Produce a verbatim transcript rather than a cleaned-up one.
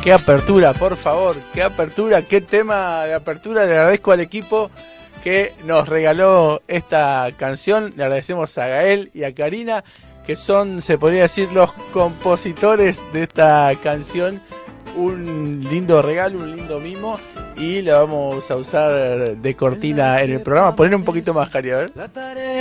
qué apertura, por favor, qué apertura, qué tema de apertura. Le agradezco al equipo que nos regaló esta canción. Le agradecemos a Gael y a Karina, que son, se podría decir, los compositores de esta canción. Un lindo regalo, un lindo mimo, y la vamos a usar de cortina en el programa. Poner un poquito más, Cari, a ver.